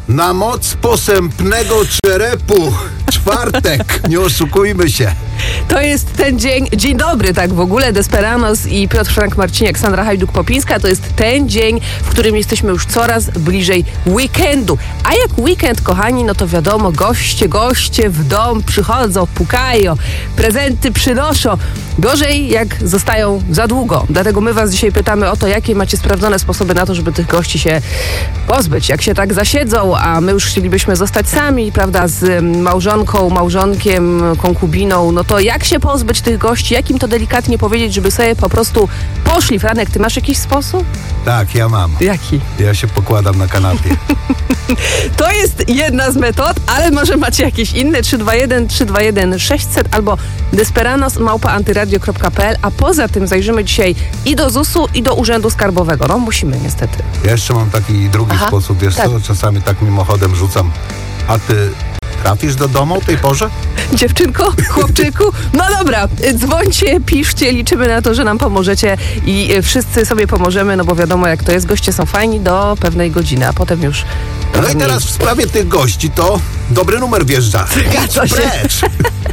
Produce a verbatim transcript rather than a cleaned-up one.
Na moc posępnego czerepu. Czwartek, nie oszukujmy się. To jest ten dzień, dzień dobry tak w ogóle, Desperanos i Piotr Frank Marciniak, Sandra Hajduk-Popińska. To jest ten dzień, w którym jesteśmy już coraz bliżej weekendu. A jak weekend, kochani, no to wiadomo, goście, goście w dom przychodzą, pukają, prezenty przynoszą. Gorzej, jak zostają za długo. Dlatego my was dzisiaj pytamy o to, jakie macie sprawdzone sposoby na to, żeby tych gości się pozbyć. Jak się tak zasiedzą, a my już chcielibyśmy zostać sami, prawda, z małżonką, małżonkiem, konkubiną, no to jak się pozbyć tych gości? Jak im to delikatnie powiedzieć, żeby sobie po prostu poszli? Franek, ty masz jakiś sposób? Tak, ja mam. Jaki? Ja się pokładam na kanapie. To jest jedna z metod, ale może macie jakieś inne. trzy dwa jeden trzy dwa jeden sześćset albo desperanos małpa antyradio kropka p l. A poza tym zajrzymy dzisiaj i do zusu, i do Urzędu Skarbowego. No musimy niestety. Ja jeszcze mam taki drugi Aha, sposób, wiesz tak. co? Czasami tak mimochodem rzucam. A ty trafisz do domu o tej porze? Dziewczynko, chłopczyku, no dobra, dzwońcie, piszcie, liczymy na to, że nam pomożecie i wszyscy sobie pomożemy, no bo wiadomo jak to jest, goście są fajni do pewnej godziny, a potem już... No i teraz w sprawie tych gości to dobry numer wjeżdża. Zgadza się. Precz.